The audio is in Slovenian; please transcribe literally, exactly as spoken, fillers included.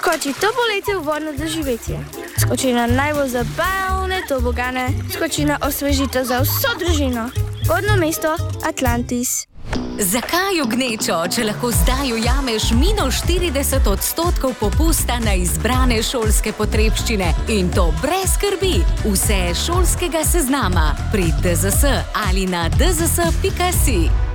Skoči to poletje v vodno doživetje. Skoči na najbolj zabavne tobogane. Skoči na osvežitev za vso družino. Vodno mesto Atlantis. Zakaj v gnečo, če lahko zdaj ujameš minus štirideset odstotkov popusta na izbrane šolske potrebščine in to brez skrbi? Vse šolskega seznama pri D Z S ali na d z s pika si.